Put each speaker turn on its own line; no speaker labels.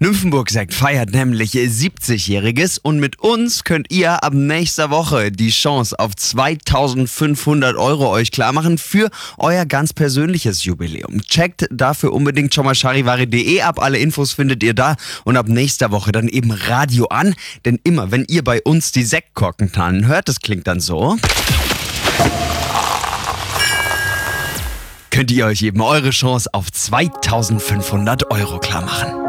Nymphenburg Sekt feiert nämlich 70-Jähriges und mit uns könnt ihr ab nächster Woche die Chance auf 2.500 € euch klarmachen für euer ganz persönliches Jubiläum. Checkt dafür unbedingt schon mal charivari.de ab. Alle Infos findet ihr da und ab nächster Woche dann eben Radio an. Denn immer, wenn ihr bei uns die Sektkorkentanten hört, das klingt dann so, könnt ihr euch eben eure Chance auf 2.500 € klarmachen.